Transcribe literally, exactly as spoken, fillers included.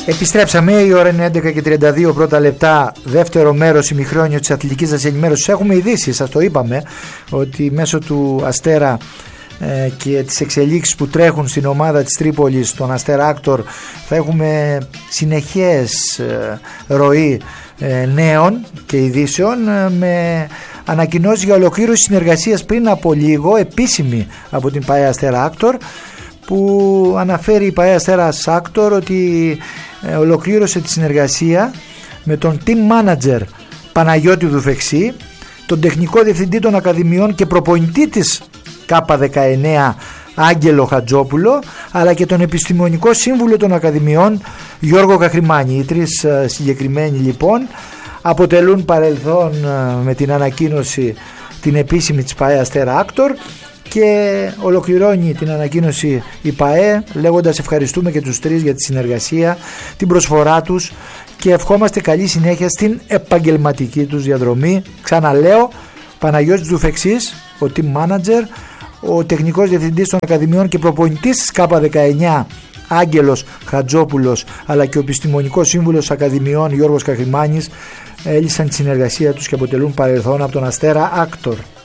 Επιστρέψαμε, η ώρα είναι έντεκα και τριάντα δύο πρώτα λεπτά, δεύτερο μέρος ημιχρόνιο της αθλητικής σας ενημέρωσης. Έχουμε ειδήσεις, σας το είπαμε, ότι μέσω του Αστέρα ε, και τις εξελίξεις που τρέχουν στην ομάδα της Τρίπολης, τον Αστέρα Άκτορ, θα έχουμε συνεχές ε, ροή ε, νέων και ειδήσεων ε, με ανακοινώσεις για ολοκλήρωση συνεργασίας πριν από λίγο, επίσημη από την ΠΑΕ Αστέρα Άκτορ, που αναφέρει η ΠΑΕ Αστέρα Άκτορ ότι ε, ολοκλήρωσε τη συνεργασία με τον team manager Παναγιώτη Δουφεξή, τον τεχνικό διευθυντή των Ακαδημιών και προπονητή της Κάπα δεκαεννέα Άγγελο Χατζόπουλο, αλλά και τον επιστημονικό σύμβουλο των Ακαδημιών Γιώργο Καχρημάνη. Οι τρεις ε, συγκεκριμένοι λοιπόν αποτελούν παρελθόν ε, με την ανακοίνωση την επίσημη της ΠΑΕ Αστέρα Άκτορ, και ολοκληρώνει την ανακοίνωση η ΠΑΕ λέγοντας ευχαριστούμε και τους τρεις για τη συνεργασία, την προσφορά τους και ευχόμαστε καλή συνέχεια στην επαγγελματική τους διαδρομή. Ξαναλέω, Παναγιώτης Δουφεξής, ο team manager, ο τεχνικός διευθυντής των Ακαδημιών και προπονητής της Κάπα δεκαεννέα Άγγελος Χατζόπουλος, αλλά και ο επιστημονικός σύμβουλος Ακαδημιών Γιώργος Καχρημάνης έλυσαν τη συνεργασία τους και αποτελούν παρελθόν από τον Αστέρα Άκτορ.